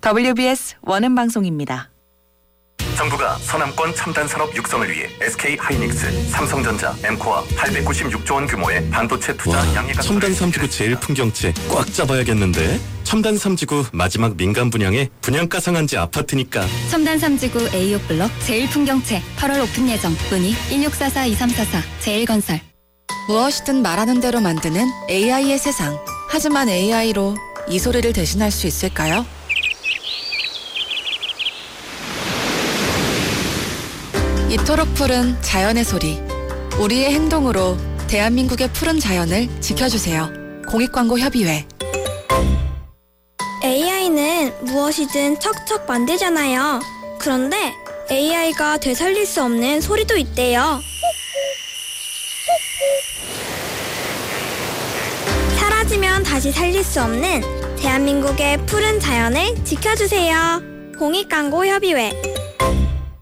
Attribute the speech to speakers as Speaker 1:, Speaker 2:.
Speaker 1: WBS 원음 방송입니다.
Speaker 2: 정부가 서남권 첨단산업 육성을 위해 SK하이닉스, 삼성전자, 엠코와 896조 원 규모의 반도체 투자 양해 강화를
Speaker 3: 첨단 3지구 제일 풍경채 꽉 잡아야겠는데. 첨단 3지구 마지막 민간 분양에 분양가 상한제 아파트니까.
Speaker 4: 첨단 3지구 A6 블록 제일 풍경채 8월 오픈 예정. 문의 1644-2344 제일건설.
Speaker 5: 무엇이든 말하는 대로 만드는 AI의 세상. 하지만 AI로 이 소리를 대신할 수 있을까요? 이토록 푸른 자연의 소리. 우리의 행동으로 대한민국의 푸른 자연을 지켜주세요. 공익광고협의회.
Speaker 6: AI는 무엇이든 척척 만들잖아요. 그런데 AI가 되살릴 수 없는 소리도 있대요. 사라지면 다시 살릴 수 없는 대한민국의 푸른 자연을 지켜주세요. 공익광고협의회.